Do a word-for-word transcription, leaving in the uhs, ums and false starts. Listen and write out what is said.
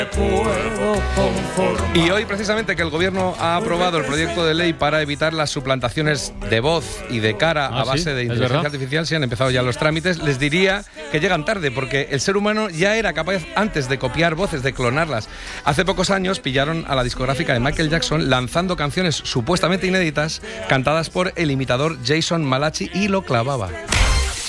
Y hoy, precisamente, que el Gobierno ha aprobado el proyecto de ley para evitar las suplantaciones de voz y de cara ah, a base sí, de inteligencia artificial, se han empezado ya los trámites, les diría que llegan tarde, porque el ser humano ya era capaz antes de copiar voces, de clonarlas. Hace pocos años pillaron a la discográfica de Michael Jackson lanzando canciones supuestamente inéditas, cantadas por el imitador Jason Malachi, y lo clavaba.